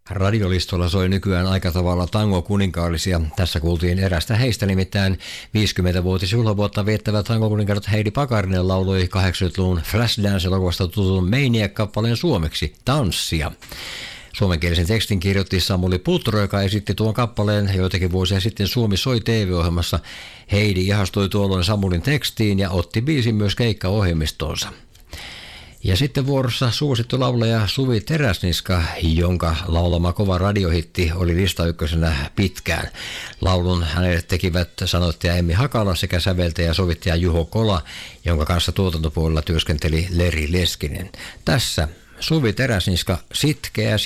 Radiolistolla soi nykyään aika tavalla tango-kuninkaallisia. Tässä kuultiin erästä heistä, nimittäin 50-vuotisjuhlavuotta viettävä tango-kuninkaat Heidi Pakarinen lauloi 80-luvun Flashdance-elokuvasta tutun Maniac-kappaleen suomeksi Tanssia. Suomenkielisen tekstin kirjoitti Samuli Putro, joka esitti tuon kappaleen joitakin vuosia sitten Suomi soi TV-ohjelmassa. Heidi ihastui tuolloin Samulin tekstiin ja otti biisin myös keikkaohjelmistoonsa. Ja sitten vuorossa suosittu laulaja Suvi Teräsniska, jonka laulama kova radiohitti oli listaykkösenä pitkään. Laulun hänelle tekivät sanoittaja Emmi Hakala sekä säveltäjä ja sovittaja Juho Kola, jonka kanssa tuotantopuolella työskenteli Leri Leskinen. Tässä Suvi Teräsniska, Sitkeä